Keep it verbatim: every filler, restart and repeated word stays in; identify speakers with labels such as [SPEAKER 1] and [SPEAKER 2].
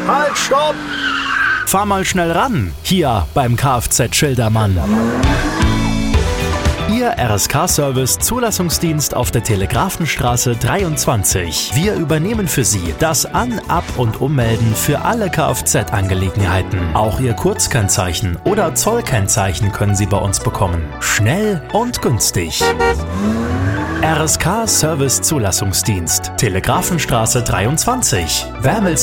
[SPEAKER 1] Halt, stopp!
[SPEAKER 2] Fahr mal schnell ran, hier beim Kfz Schildermann. Ihr R S K-Service Zulassungsdienst auf der Telegrafenstraße dreiundzwanzig. Wir übernehmen für Sie das An-, Ab- und Ummelden für alle Kfz-Angelegenheiten. Auch Ihr Kurzkennzeichen oder Zollkennzeichen können Sie bei uns bekommen. Schnell und günstig. R S K-Service Zulassungsdienst, Telegrafenstraße dreiundzwanzig. Wermels